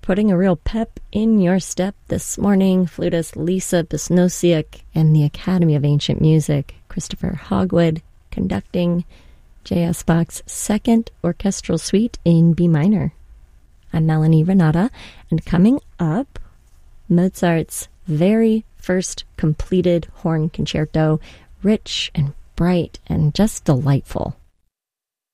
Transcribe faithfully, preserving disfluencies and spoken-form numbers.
putting a real pep in your step this morning. Flutist Lisa Bisnosiak and the Academy of Ancient Music, Christopher Hogwood, conducting J S. Bach's Second Orchestral Suite in B minor. I'm Melanie Renata, and coming up, Mozart's very first completed horn concerto, rich and bright and just delightful.